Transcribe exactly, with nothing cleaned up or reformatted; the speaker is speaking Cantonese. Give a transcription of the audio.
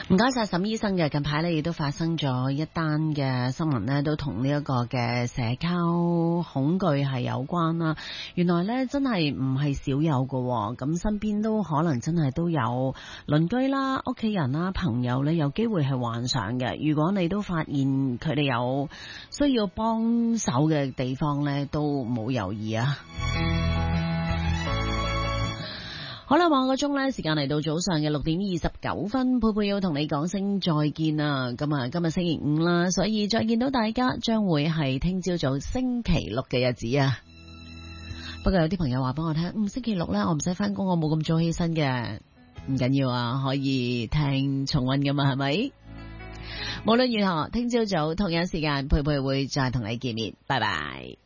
唔該晒沈醫生嘅。近排呢亦都發生咗一單嘅新聞呢，都同呢一個嘅社交恐懼係有關啦。原來呢真係唔係少有嘅，咁身邊都可能真係都有鄰居啦、屋企人啦、朋友呢有機會係患上嘅。如果你都發現佢哋有需要幫手嘅地方呢，都冇猶豫啊！好啦，望個鐘呢，時間嚟到早上嘅六點二十九分，佩佩要同你講聲再見啦。咁啊，今日星期五啦，所以再見到大家將會係聽朝早星期六嘅日子啊。不過有啲朋友話俾我聽，嗯，星期六呢，我唔使翻工，我冇咁早起身嘅，唔緊要啊，可以聽重溫噶嘛，係咪？無論如何，聽朝早同樣時間，佩佩會再同你見面，拜拜。